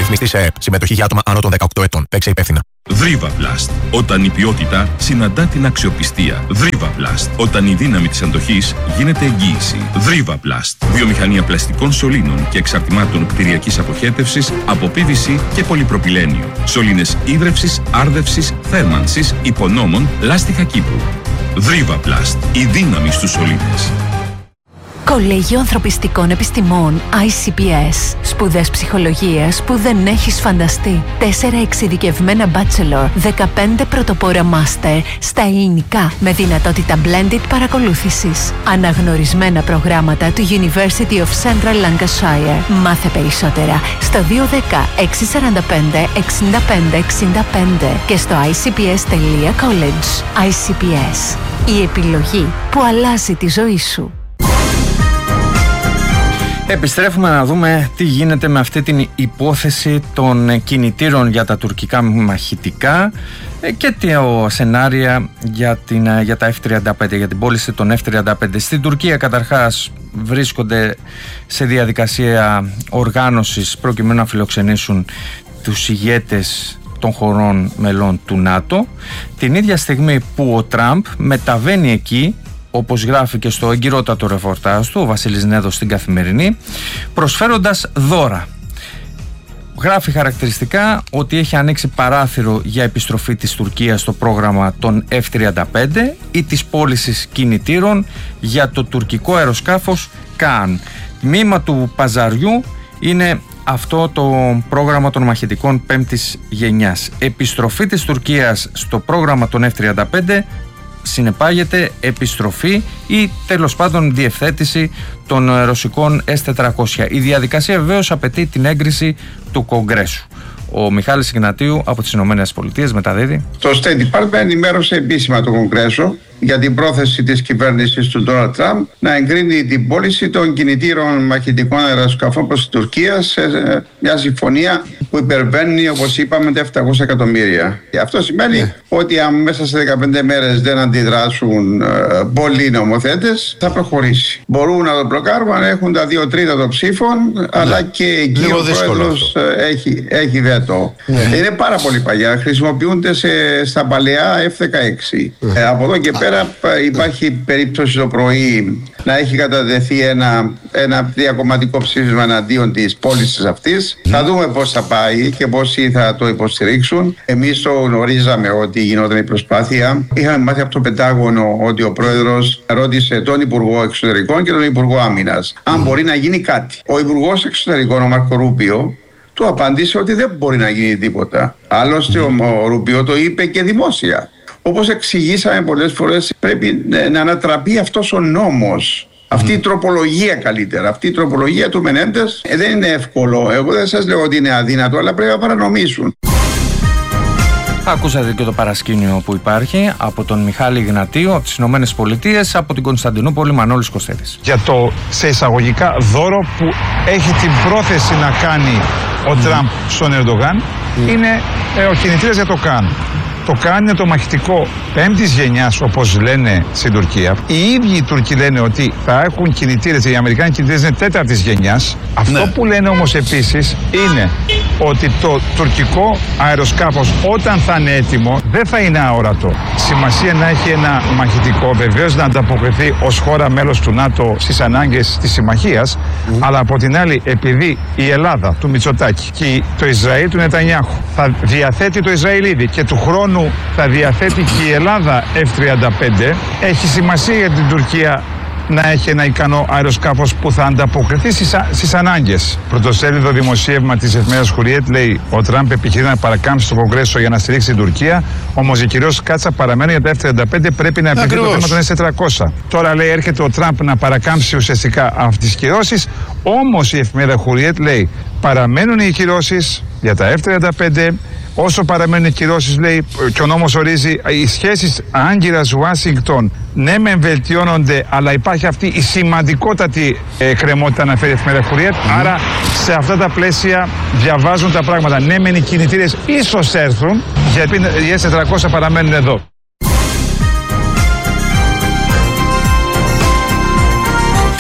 ρυθμιστή σε ΕΕΠ. Συμμετοχή για άτομα άνω των 18 ετών. Παίξε υπεύθυνα. Δρίβαπλαστ. Όταν η ποιότητα συναντά την αξιοπιστία. Δρίβαπλαστ. Όταν η δύναμη της αντοχής γίνεται εγγύηση. Δρίβαπλαστ. Βιομηχανία πλαστικών σωλήνων και εξαρτημάτων κτηριακής αποχέτευσης από PVC και πολυπροπυλένιο. Σωλήνες ίδρευσης, άρδευσης, θέρμανσης, υπονόμων, λάστιχα Κύπρου. Δρίβαπλαστ. Η δύναμη στους σωλήνες. Κολέγιο Ανθρωπιστικών Επιστημών ICPS. Σπουδές ψυχολογίας που δεν έχεις φανταστεί. 4 εξειδικευμένα bachelor, 15 πρωτοπόρα master στα ελληνικά με δυνατότητα blended παρακολούθησης. Αναγνωρισμένα προγράμματα του University of Central Lancashire. Μάθε περισσότερα στο 210 645 65 65 και στο icps.college. ICPS. Η επιλογή που αλλάζει τη ζωή σου. Επιστρέφουμε να δούμε τι γίνεται με αυτή την υπόθεση των κινητήρων για τα τουρκικά μαχητικά και τα σενάρια για τα F-35, για την πώληση των F-35. Στην Τουρκία καταρχάς βρίσκονται σε διαδικασία οργάνωσης προκειμένου να φιλοξενήσουν τους ηγέτες των χωρών μελών του ΝΑΤΟ, την ίδια στιγμή που ο Τραμπ μεταβαίνει εκεί, όπως γράφει και στο εγκυρότατο ρεπορτάζ του ο Βασίλης Νέδος στην Καθημερινή, προσφέροντας δώρα. Γράφει χαρακτηριστικά ότι έχει ανοίξει παράθυρο για επιστροφή της Τουρκίας στο πρόγραμμα των F-35 ή της πώλησης κινητήρων για το τουρκικό αεροσκάφος Kaan. Τμήμα του παζαριού είναι αυτό το πρόγραμμα των μαχητικών πέμπτης γενιάς. Επιστροφή της Τουρκίας στο πρόγραμμα των F-35 συνεπάγεται επιστροφή ή τέλος πάντων διευθέτηση των ρωσικών S-400. Η διαδικασία βεβαίως απαιτεί την έγκριση του Κογκρέσου. Ο Μιχάλης Ιγνατίου από τις Ηνωμένες Πολιτείες μεταδίδει. Το State Department ενημέρωσε επίσημα το Κογκρέσο για την πρόθεση της κυβέρνησης του Ντόναλντ Τραμπ να εγκρίνει την πώληση των κινητήρων μαχητικών αεροσκαφών προς την Τουρκία σε μια συμφωνία που υπερβαίνει, όπως είπαμε, τα 700 εκατομμύρια. Αυτό σημαίνει ότι αν μέσα σε 15 μέρες δεν αντιδράσουν πολλοί νομοθέτες, θα προχωρήσει. Μπορούν να το μπλοκάρουν αν έχουν τα 2/3 των ψήφων, αλλά και εκεί ο πρόεδρος έχει βέτο. Είναι πάρα πολύ παλιά. Χρησιμοποιούνται στα παλαιά F-16. Από εδώ και πέρα υπάρχει περίπτωση το πρωί να έχει κατατεθεί ένα διακομματικό ψήφισμα εναντίον της πώλησης αυτής. Θα δούμε πώς θα πάει και πόσοι θα το υποστηρίξουν. Εμείς το γνωρίζαμε ότι γινόταν η προσπάθεια. Είχαμε μάθει από το Πεντάγωνο ότι ο πρόεδρος ρώτησε τον Υπουργό Εξωτερικών και τον Υπουργό Άμυνας αν μπορεί να γίνει κάτι. Ο Υπουργός Εξωτερικών, ο Μάρκο Ρούπιο, του απάντησε ότι δεν μπορεί να γίνει τίποτα. Άλλωστε ο Ρούπιο το είπε και δημόσια. Όπως εξηγήσαμε πολλές φορές, πρέπει να ανατραπεί αυτός ο νόμος. Αυτή η τροπολογία καλύτερα. Αυτή η τροπολογία του Μενέντες δεν είναι εύκολο. Εγώ δεν σας λέω ότι είναι αδύνατο, αλλά πρέπει να παρανομήσουν. Ακούσατε και το παρασκήνιο που υπάρχει από τον Μιχάλη Ιγνατίου από τις Ηνωμένες Πολιτείες, από την Κωνσταντινούπολη Μανώλης Κωστέλης. Για το σε εισαγωγικά δώρο που έχει την πρόθεση να κάνει ο Τραμπ στον Ερντογάν είναι ο κινητήρας για το Kaan. Το Kaan είναι το μαχητικό πέμπτης γενιάς, όπως λένε στην Τουρκία. Οι ίδιοι οι Τούρκοι λένε ότι θα έχουν κινητήρες, οι Αμερικάνοι κινητήρες είναι τέταρτης γενιάς. Αυτό που λένε όμως επίσης είναι ότι το τουρκικό αεροσκάφος όταν θα είναι έτοιμο δεν θα είναι αόρατο. Σημασία να έχει ένα μαχητικό, βεβαίως να ανταποκριθεί ως χώρα μέλος του ΝΑΤΟ στις ανάγκες της συμμαχίας, αλλά από την άλλη, επειδή η Ελλάδα του Μητσοτάκη και το Ισραήλ του Νετανιάχου θα διαθέτει το Ισραήλ ήδη και του χρόνου θα διαθέτει και η Ελλάδα F-35, έχει σημασία για την Τουρκία να έχει ένα ικανό αεροσκάφος που θα ανταποκριθεί στις ανάγκες. Πρωτοσέλιδο δημοσίευμα της εφημερίδας Χουριέτ λέει: ο Τραμπ επιχειρεί να παρακάμψει το Κογκρέσο για να στηρίξει την Τουρκία, όμως οι κυρίως Κάτσα παραμένουν για τα F-35, πρέπει να επιλύσει το θέμα των S-400. Τώρα λέει έρχεται ο Τραμπ να παρακάμψει ουσιαστικά αυτές τις κυρώσεις, όμως η εφημερίδα Χουριέτ λέει: παραμένουν οι κυρώσεις για τα F-35. Όσο παραμένουν οι κυρώσεις, λέει, και ο νόμος ορίζει, οι σχέσεις Άγκυρας-Ουάσιγκτον ναι μεν βελτιώνονται, αλλά υπάρχει αυτή η σημαντικότατη κρεμότητα, αναφέρει η εφημερίδα Χουριέτ. Άρα σε αυτά τα πλαίσια διαβάζουν τα πράγματα. Ναι μεν οι κινητήρες ίσως έρθουν, γιατί οι S-400 παραμένουν εδώ.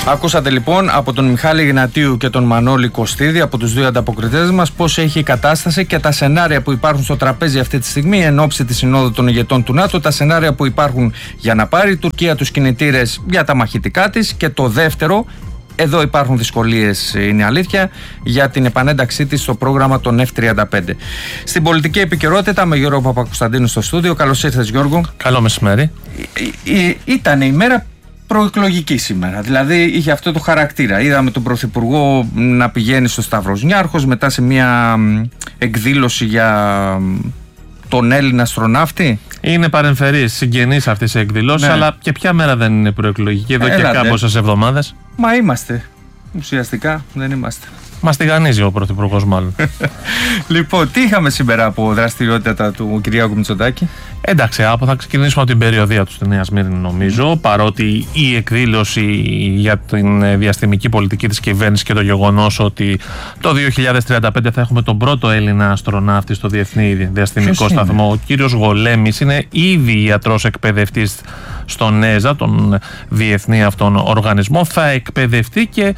Ακούσατε λοιπόν από τον Μιχάλη Γνατίου και τον Μανώλη Κωστίδη, από τους δύο ανταποκριτές μας, πώς έχει η κατάσταση και τα σενάρια που υπάρχουν στο τραπέζι αυτή τη στιγμή εν ώψη της Συνόδου των ηγετών του ΝΑΤΟ, τα σενάρια που υπάρχουν για να πάρει η Τουρκία τους κινητήρες για τα μαχητικά της, και το δεύτερο, εδώ υπάρχουν δυσκολίες, είναι αλήθεια, για την επανένταξή της στο πρόγραμμα των F-35. Στην πολιτική επικαιρότητα με Γιώργο Παπακοσταντίνου στο στούντιο. Καλώς ήρθες, Γιώργο. Καλό μεσημέρι. Ήταν η μέρα προεκλογική σήμερα, δηλαδή είχε αυτό το χαρακτήρα. Είδαμε τον Πρωθυπουργό να πηγαίνει στο Σταυροσνιάρχος, μετά σε μια εκδήλωση για τον Έλληνα αστροναύτη. Είναι παρεμφερής, συγγενής αυτής της εκδηλώσης, ναι. Αλλά και ποια μέρα δεν είναι προεκλογική, εδώ και κάμποσες εβδομάδες. Μα είμαστε. Ουσιαστικά δεν είμαστε. Μας τηγανίζει ο Πρωθυπουργός μάλλον. Λοιπόν, τι είχαμε σήμερα από δραστηριότητα του Κυριάκου Μητσοτάκη? Εντάξει, θα ξεκινήσουμε από την περιοδεία του στη Νέα Σμύρνη, νομίζω. Παρότι η εκδήλωση για την διαστημική πολιτική της κυβέρνησης και το γεγονός ότι το 2035 θα έχουμε τον πρώτο Έλληνα αστροναύτη στο Διεθνή Διαστημικό Σταθμό. Ο κύριος Γολέμης είναι ήδη ιατρός εκπαιδευτής στον ΕΖΑ, τον διεθνή αυτόν οργανισμό. Θα εκπαιδευτεί και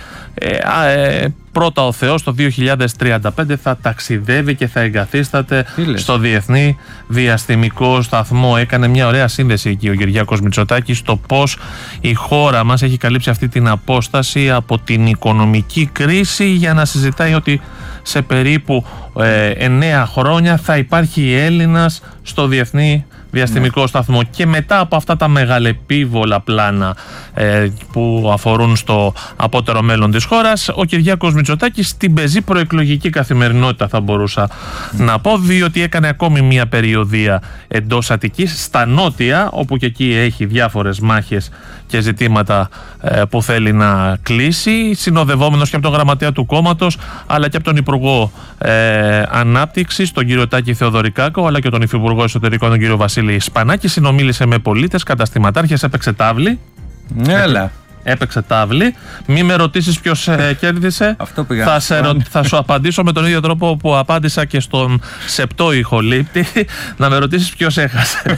πρώτα ο Θεός το 2035 θα ταξιδεύει και θα εγκαθίσταται στο Διεθνή Διαστημικό Σταθμό. Έκανε μια ωραία σύνδεση εκεί ο Κυριάκος Μητσοτάκης στο πώς η χώρα μας έχει καλύψει αυτή την απόσταση από την οικονομική κρίση για να συζητάει ότι σε περίπου 9 χρόνια θα υπάρχει Έλληνας στο Διεθνή Διαστημικό Σταθμό. Και μετά από αυτά τα μεγαλεπίβολα πλάνα που αφορούν στο απότερο μέλλον της χώρας, ο Κυριάκος Μητσοτάκης στην πεζή προεκλογική καθημερινότητα, θα μπορούσα να πω, διότι έκανε ακόμη μια περιοδεία εντός Αττικής, στα νότια, όπου και εκεί έχει διάφορες μάχες και ζητήματα που θέλει να κλείσει, συνοδευόμενος και από τον γραμματέα του κόμματος, αλλά και από τον Υπουργό Ανάπτυξης, τον κύριο Τάκη Θεοδωρικάκο, αλλά και τον Υφυπουργό Εσωτερικών, τον κύριο Βασίλη Σπανάκη. Συνομίλησε με πολίτες, καταστηματάρχες, έπαιξε τάβλη. Έλα. Έπαιξε τάβλη. Μη με ρωτήσεις ποιος κέρδισε. Αυτό πήγα. Θα σου απαντήσω με τον ίδιο τρόπο που απάντησα και στον σεπτό ηχολήπτη. Να με ρωτήσεις ποιος έχασε.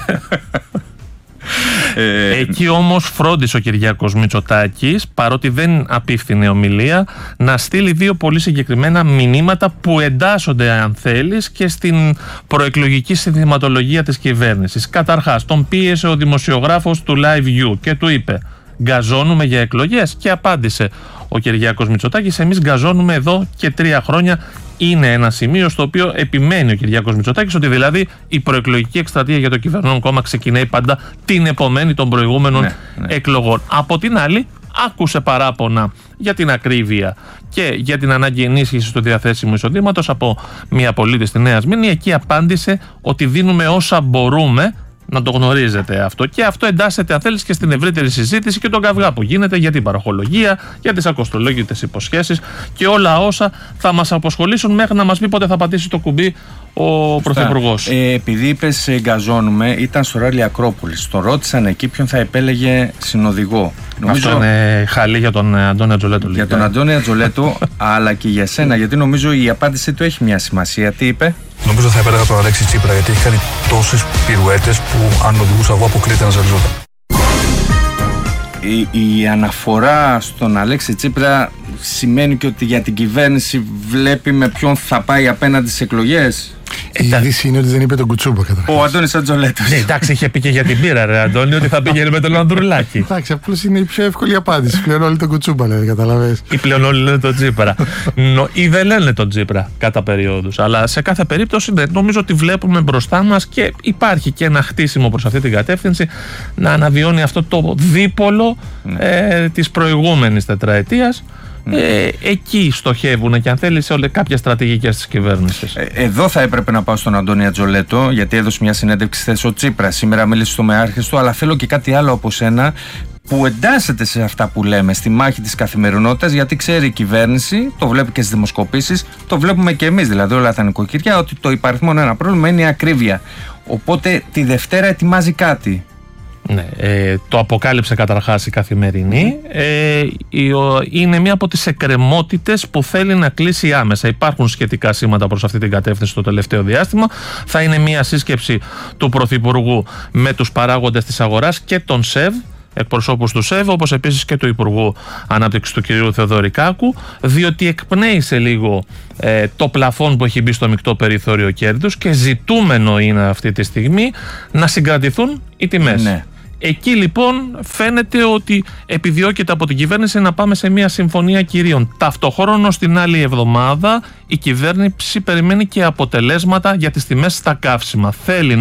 Εκεί όμως φρόντισε ο Κυριάκος Μητσοτάκης, παρότι δεν απίφθινε ομιλία, να στείλει δύο πολύ συγκεκριμένα μηνύματα που εντάσσονται, αν θέλεις, και στην προεκλογική συνθηματολογία της κυβέρνησης. Καταρχάς, τον πίεσε ο δημοσιογράφος του Live U και του είπε: γκαζώνουμε για εκλογές? Και απάντησε ο Κυριάκος Μητσοτάκης: εμείς γκαζώνουμε εδώ και 3 χρόνια. Είναι ένα σημείο στο οποίο επιμένει ο Κυριάκος Μητσοτάκης, ότι δηλαδή η προεκλογική εκστρατεία για το κυβερνών κόμμα ξεκινάει πάντα την επομένη των προηγούμενων εκλογών. Από την άλλη, άκουσε παράπονα για την ακρίβεια και για την ανάγκη ενίσχυσης του διαθέσιμου εισοδήματος από μια πολίτη στη Νέα Σμύρνη. Εκεί απάντησε ότι δίνουμε όσα μπορούμε. Να το γνωρίζετε αυτό. Και αυτό εντάσσεται, αν θέλεις, και στην ευρύτερη συζήτηση και τον καυγά που γίνεται για την παροχολογία, για τις ακοστολόγητες υποσχέσεις και όλα όσα θα μας αποσχολήσουν μέχρι να μας πει πότε θα πατήσει το κουμπί ο Πρωθυπουργός. Επειδή είπες γκαζώνουμε, ήταν στο ράλι Ακρόπολης. Τον ρώτησαν εκεί ποιον θα επέλεγε συνοδηγό. Αυτό είναι χαλή για τον Αντώνη Ατζολέτο. Για τον Αντώνη Ατζολέτο, αλλά και για σένα, γιατί νομίζω η απάντησή του έχει μια σημασία. Τι είπε? Νομίζω θα επέλεγα τον Αλέξη Τσίπρα, γιατί έχει κάνει τόσες πυρουέτες που αν οδηγούσα εγώ αποκλείεται να ζαλιζόταν. Η αναφορά στον Αλέξη Τσίπρα σημαίνει και ότι για την κυβέρνηση βλέπει με ποιον θα πάει απέναντι στις εκλογές. Η είδηση είναι ότι δεν είπε τον Κουτσούμπα καταρχάς. Ο Αντώνης Ατζολέτος. Εντάξει, είχε πει και για την πύρα, ρε Αντώνη, ότι θα πήγαινε με τον Ανδρουλάκη. Εντάξει, απλώς είναι η πιο εύκολη απάντηση. Πλέον όλοι τον Κουτσούμπα λένε, καταλαβαίνεις. Ή πλέον όλοι λένε τον Τσίπρα. Ή δεν λένε τον Τσίπρα κατά περιόδους. Αλλά σε κάθε περίπτωση νομίζω ότι βλέπουμε μπροστά μας και υπάρχει και ένα χτίσιμο προς αυτή την κατεύθυνση να αναβιώνει αυτό το δίπολο της προηγούμενης τετραετίας. Εκεί στοχεύουν και αν θέλει σε κάποιες στρατηγικές της κυβέρνησης. Εδώ θα έπρεπε να πάω στον Αντώνη Ατζολέτο, γιατί έδωσε μια συνέντευξη χθες ο Τσίπρας. Σήμερα μίλησε στο Μεάρχης του, αλλά θέλω και κάτι άλλο από σένα που εντάσσεται σε αυτά που λέμε, στη μάχη της καθημερινότητας, γιατί ξέρει η κυβέρνηση, το βλέπει και στις δημοσκοπήσεις, το βλέπουμε και εμείς δηλαδή όλα τα νοικοκυριά, ότι το υπαριθμόν ένα πρόβλημα είναι η ακρίβεια. Οπότε τη Δευτέρα ετοιμάζει κάτι. Ναι, το αποκάλυψε καταρχάς η Καθημερινή. Είναι μία από τις εκκρεμότητες που θέλει να κλείσει άμεσα. Υπάρχουν σχετικά σήματα προς αυτή την κατεύθυνση το τελευταίο διάστημα. Θα είναι μία σύσκεψη του Πρωθυπουργού με τους παράγοντες της αγοράς και τον ΣΕΒ εκπροσώπους του ΣΕΒ, όπως επίσης και του Υπουργού Ανάπτυξης του κ. Θεοδωρικάκου, διότι εκπνέει σε λίγο το πλαφόν που έχει μπει στο μεικτό περιθώριο κέρδους και ζητούμενο είναι αυτή τη στιγμή να συγκρατηθούν οι τιμές. Ναι. Εκεί λοιπόν φαίνεται ότι επιδιώκεται από την κυβέρνηση να πάμε σε μια συμφωνία κυρίων. Ταυτοχρόνως την άλλη εβδομάδα η κυβέρνηση περιμένει και αποτελέσματα για τις τιμές στα καύσιμα. Θέλει